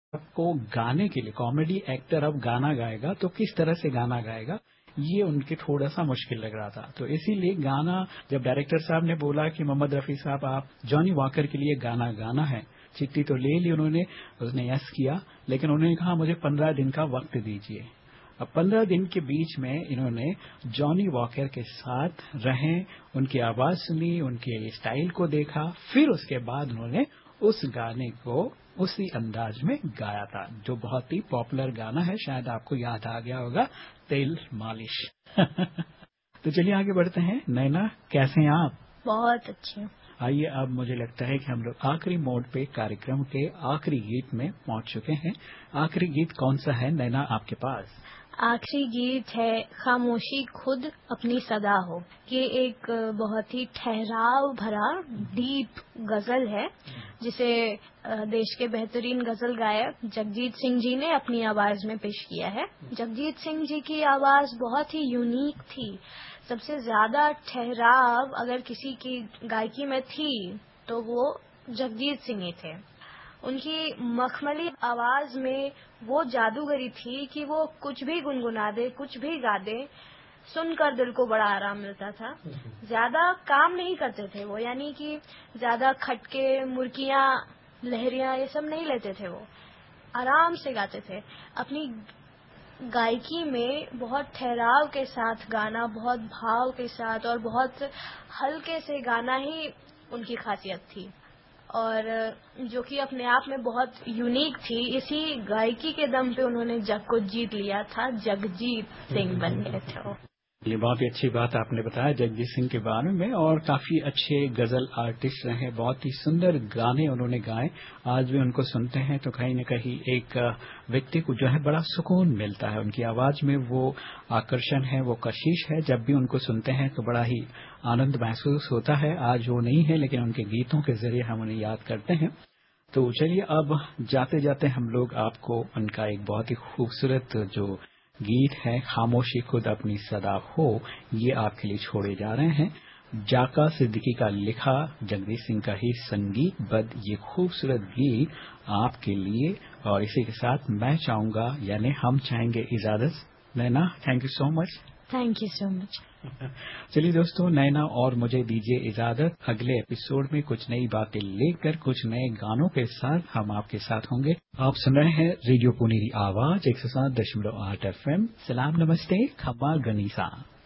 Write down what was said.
आपको गाने के लिए कॉमेडी एक्टर अब गाना गाएगा तो किस तरह से गाना गाएगा, ये उनके थोड़ा सा मुश्किल लग रहा था। तो इसीलिए गाना जब डायरेक्टर साहब ने बोला कि मोहम्मद रफी साहब आप जॉनी वॉकर के लिए गाना गाना है, चिट्ठी तो ले ली उन्होंने, उसने यस किया, लेकिन उन्होंने कहा मुझे 15 दिन का वक्त दीजिए। अब 15 दिन के बीच में इन्होंने जॉनी वॉकर के साथ रहे, उनकी आवाज सुनी, उनके स्टाइल को देखा, फिर उसके बाद उन्होंने उस गाने को उसी अंदाज में गाया था, जो बहुत ही पॉपुलर गाना है, शायद आपको याद आ गया होगा, तेल मालिश। तो चलिए आगे बढ़ते हैं। नैना, कैसे हैं आप? बहुत अच्छी हूँ। आइए, अब मुझे लगता है कि हम लोग आखिरी मोड पे कार्यक्रम के आखिरी गीत में पहुंच चुके हैं। आखिरी गीत कौन सा है नैना आपके पास? आखिरी गीत है खामोशी खुद अपनी सदा हो। ये एक बहुत ही ठहराव भरा डीप गजल है, जिसे देश के बेहतरीन गजल गायक जगजीत सिंह जी ने अपनी आवाज में पेश किया है। जगजीत सिंह जी की आवाज बहुत ही यूनिक थी। सबसे ज्यादा ठहराव अगर किसी की गायकी में थी तो वो जगजीत सिंह ही थे। उनकी मखमली आवाज में वो जादूगरी थी कि वो कुछ भी गुनगुना दे, कुछ भी गा दे, सुनकर दिल को बड़ा आराम मिलता था। ज्यादा काम नहीं करते थे वो, यानी कि ज्यादा खटके, मुर्कियां, लहरियां ये सब नहीं लेते थे। वो आराम से गाते थे। अपनी गायकी में बहुत ठहराव के साथ गाना, बहुत भाव के साथ और बहुत हल्के से गाना ही उनकी खासियत थी, और जो कि अपने आप में बहुत यूनिक थी। इसी गायकी के दम पे उन्होंने जग को जीत लिया था, जगजीत सिंह बन गए थे वो। ये बहुत ही अच्छी बात आपने बताया जगजीत सिंह के बारे में, और काफी अच्छे गजल आर्टिस्ट रहे, बहुत ही सुंदर गाने उन्होंने गाए। आज भी उनको सुनते हैं तो कहीं न कहीं एक व्यक्ति को जो है बड़ा सुकून मिलता है। उनकी आवाज में वो आकर्षण है, वो कशिश है, जब भी उनको सुनते हैं तो बड़ा ही आनंद महसूस होता है। आज वो नहीं है, लेकिन उनके गीतों के जरिए हम उन्हें याद करते हैं। तो चलिए अब जाते जाते हम लोग आपको उनका एक बहुत ही खूबसूरत जो गीत है, खामोशी खुद अपनी सदा हो, ये आपके लिए छोड़े जा रहे हैं। जाका सिद्दीकी का लिखा, जगदीश सिंह का ही संगीतबद्ध ये खूबसूरत गीत आपके लिए, और इसी के साथ मैं चाहूंगा, यानी हम चाहेंगे इजाजत। नैना, thank you so much. Thank you so much. चलिए दोस्तों, नैना और मुझे दीजिए इजाजत। अगले एपिसोड में कुछ नई बातें लेकर, कुछ नए गानों के साथ हम आपके साथ होंगे। आप सुन रहे हैं रेडियो पुनेरी आवाज 107.8 FM। सलाम, नमस्ते, खम्मा गनीसा।